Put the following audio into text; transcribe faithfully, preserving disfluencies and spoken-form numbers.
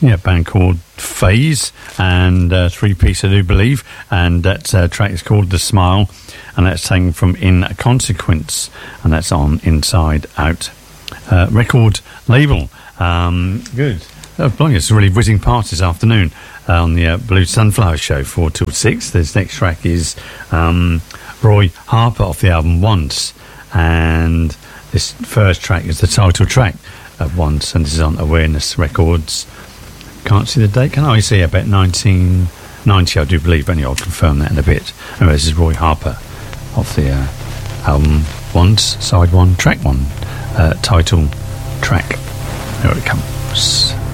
Yeah, a band called Phase, and uh, three-piece, I do believe, and that uh, track is called The Smile, and that's taken from In Consequence, and that's on Inside Out uh, record label. Um, good. Oh, blimey, it's a really whizzing past this afternoon uh, on the uh, Blue Sunflower Show, four till six. This next track is um, Roy Harper off the album Once, and this first track is the title track of Once, and this is on Awareness Records. Can't see the date, can I? I see about nineteen ninety, I do believe, but anyway, I'll confirm that in a bit. Anyway, this is Roy Harper off the uh, album Once, side one, track one, uh, title track. There it comes.